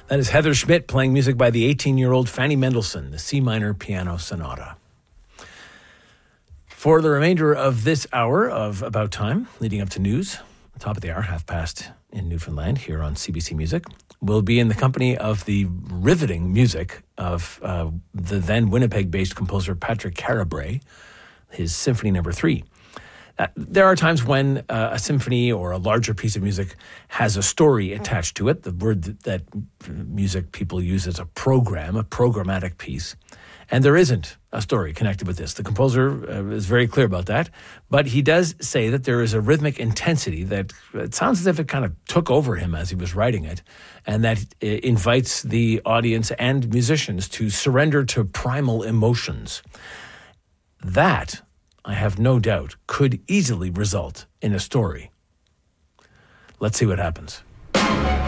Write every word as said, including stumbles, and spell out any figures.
That is Heather Schmidt playing music by the eighteen-year-old Fanny Mendelssohn, the C minor piano sonata. For the remainder of this hour of About Time, leading up to news, top of the hour, half past in Newfoundland, here on C B C Music, we'll be in the company of the riveting music of uh, the then Winnipeg-based composer Patrick Carabray, his Symphony Number Three. Uh, there are times when uh, a symphony or a larger piece of music has a story attached to it. The word that, that music people use is a program, a programmatic piece. And there isn't a story connected with this. The composer uh, is very clear about that. But he does say that there is a rhythmic intensity that it sounds as if it kind of took over him as he was writing it, and that it invites the audience and musicians to surrender to primal emotions. That, I have no doubt, could easily result in a story. Let's see what happens.